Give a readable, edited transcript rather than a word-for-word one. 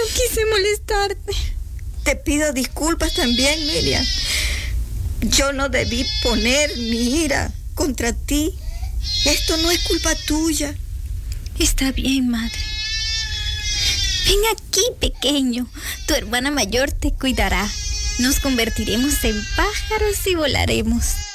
quise molestarte. Te pido disculpas también, Miriam. Yo no debí poner mi ira contra ti. Esto no es culpa tuya. Está bien, madre. Ven aquí, pequeño. Tu hermana mayor te cuidará. Nos convertiremos en pájaros y volaremos.